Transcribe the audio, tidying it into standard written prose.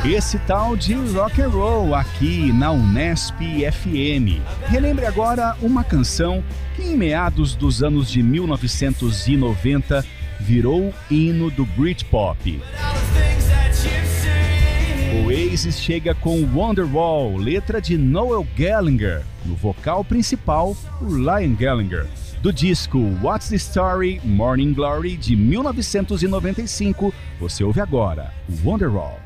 Esse tal de rock and roll aqui na Unesp FM. Relembre agora uma canção que em meados dos anos de 1990 virou hino do Britpop. Oasis chega com Wonderwall, letra de Noel Gallagher, no vocal principal, o Liam Gallagher. Do disco What's the Story, Morning Glory, de 1995, você ouve agora o Wonderwall.